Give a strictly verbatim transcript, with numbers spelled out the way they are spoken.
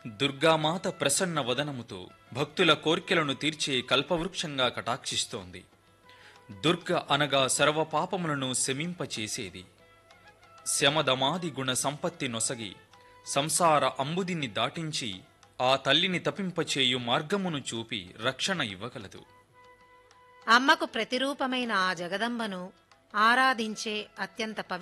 దుర్గామాత ప్రసన్న వదనముతో భక్తుల కోర్కెలను తీర్చే కల్పవృక్షంగా కటాక్షిస్తోంది. దుర్గ అనగా సర్వపాపములను శమింపచేసేది. శమదమాది గుణ సంపత్తి నొసగి సంసార అంబుదిని దాటించి ఆ తల్లిని తపింపచేయు మార్గమును చూపి రక్షణ ఇవ్వగలదు. అమ్మకు ప్రతిరూపమైన ఆ జగదంబను ఆరాధించే అత్యంత